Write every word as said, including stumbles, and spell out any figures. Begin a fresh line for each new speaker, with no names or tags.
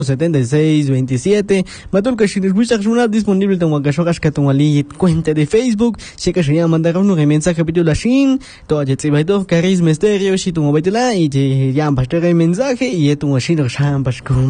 setenta y seis veintisiete. Matul que si buscas una disponible tengo que shogas que tengo ali cuenta de Facebook. Si que se llama mandar un mensaje capítulo shin. Todo ya se va todo carisma misterio si tu movetela y te llamas pastor el mensaje y tu machine lo chamas con